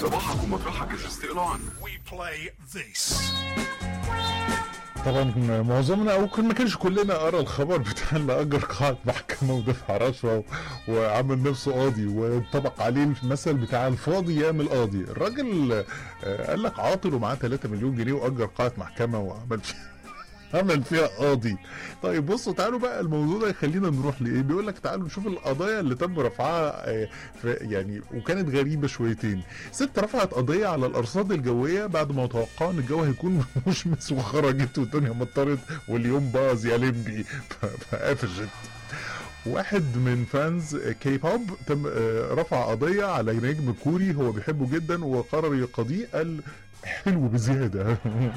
صباحك ومطرحك الاستقلال. طبعا معظمنا او ما كانش كلنا قرا الخبر بتاع اللي اجر قاعة محكمة ودفع رشوة وعمل نفسه قاضي وطبق عليه المثل بتاع الفاضي يعمل قاضي. الراجل قال لك عاطل ومعاه 3 مليون جنيه واجر قاعة محكمة عمل فيها قاضي. طيب بصوا تعالوا بقى الموضوع ده يخلينا نروح لايه. بيقول لك تعالوا نشوف القضايا اللي تم رفعها يعني وكانت غريبه شويتين. ست رفعت قضيه على الارصاد الجويه بعد ما توقعوا ان الجو هيكون مشمس وخرجت والدنيا مطرت واليوم باظ يا لمبي فقفشت. واحد من فانز كي بوب تم رفع قضيه على نجم كوري هو بيحبه جدا وقرر يقاضيه. قال حلو بزياده.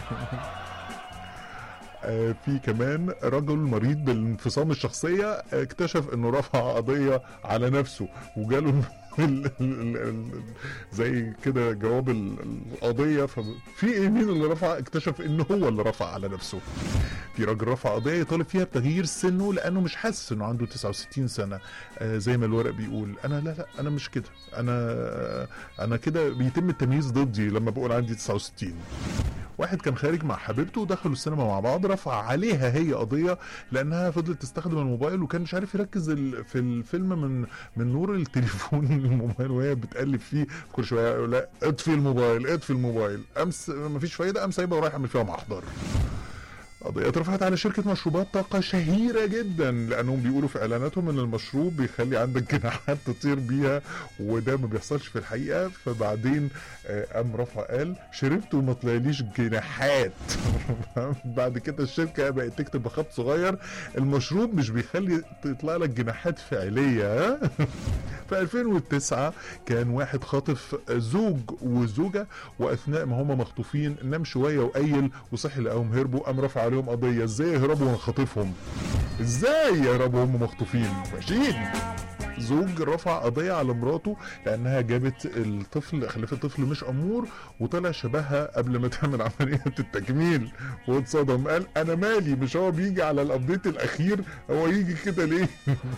في كمان رجل مريض بالانفصام الشخصية اكتشف انه رفع قضية على نفسه وجاله زي كده جواب القضية. ففي ايه مين اللي رفع؟ اكتشف انه هو اللي رفع على نفسه. في راجل رفع قضية يطالب فيها بتغيير سنه لانه مش حاسس انه عنده 69 سنة زي ما الورق بيقول. لا انا مش كده، انا كده بيتم التمييز ضدي لما بقول عندي 69. واحد كان خارج مع حبيبته ودخلوا السينما مع بعض، رفع عليها هي قضيه لانها فضلت تستخدم الموبايل وكان مش عارف يركز في الفيلم من نور التليفون الموبايل وهي بتقلب فيه كل شويه يقول لا اطفي الموبايل امس مفيش فايده، قام سايبها ورايح يعمل فيها محضر. قضية اترفعت على شركة مشروبات طاقة شهيرة جدا لأنهم بيقولوا في إعلاناتهم إن المشروب بيخلي عندك جناحات تطير بيها وده ما بيحصلش في الحقيقة. فبعدين قام رفع قال شربت وما طلعليش جناحات. بعد كده الشركة بقت تكتب بخط صغير المشروب مش بيخلي تطلع لك جناحات فعلية. في 2009 كان واحد خاطف زوج وزوجة واثناء ما هما مخطوفين نام شويه وقيل وصحي لقاهم هربوا. قام رفع عليهم قضيه ازاي يهربوا وانا خاطفهم؟ ازاي يهربوا هم مخطوفين؟ ماشيين. زوج رفع قضيه على مراته لانها جابت الطفل خلفت طفل مش امور وطلع شبهها قبل ما تعمل عمليه التجميل واتصدم. قال انا مالي، مش هو بيجي على الابديت الاخير، هو يجي كده ليه؟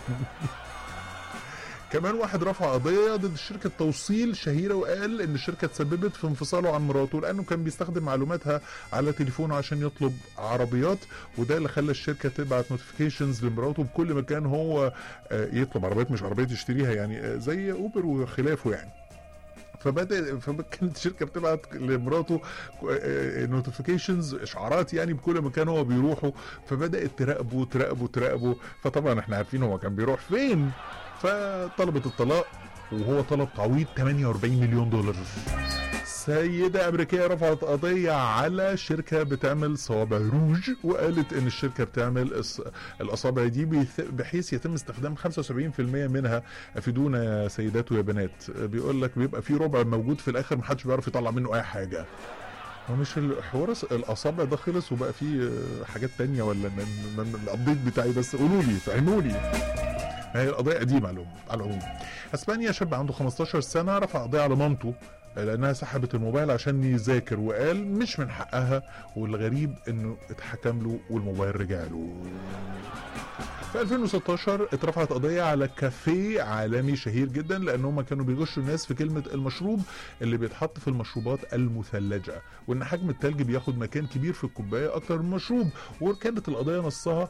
كمان واحد رفع قضية ضد شركة توصيل شهيرة وقال ان الشركة تسببت في انفصاله عن مراته لانه كان بيستخدم معلوماتها على تليفونه عشان يطلب عربيات، وده اللي خلى الشركة تبعت نوتيفيكيشنز لمراته بكل مكان هو يطلب عربيات، مش عربيات يشتريها يعني زي اوبر وخلافه يعني. فكانت الشركه بتبعت لمراته نوتيفيكيشنز اشعارات يعني بكل مكان هو بيروحه، فبدات تراقبه. فطبعا احنا عارفين هو كان بيروح فين. فطلبت الطلاق وهو طلب تعويض 48 مليون دولار. سيدة أمريكية رفعت قضية على شركة بتعمل صوابع روج وقالت إن الشركة بتعمل الأصابع دي بحيث يتم استخدام 75% منها. أفيدونا يا سيدات ويا بنات. بيقول لك بيبقى في ربع موجود في الآخر محدش بيعرف يطلع منه أي حاجة. ومش الحوار الأصابع ده خلص وبقى فيه حاجات تانية ولا من الأبديت بتاعي؟ بس قولوا لي فهموني. هي القضية قديمة على العموم. اسبانيا شاب عنده 15 سنة رفع قضية على مامته لانها سحبت الموبايل عشان يذاكر وقال مش من حقها، والغريب انه اتحكم له والموبايل رجع له. في 2016 اترفعت قضية على كافيه عالمي شهير جدا لانهم كانوا بيغشوا الناس في كلمة المشروب اللي بيتحط في المشروبات المثلجة، وان حجم التلج بياخد مكان كبير في الكوباية اكتر من المشروب. وكانت القضية نصها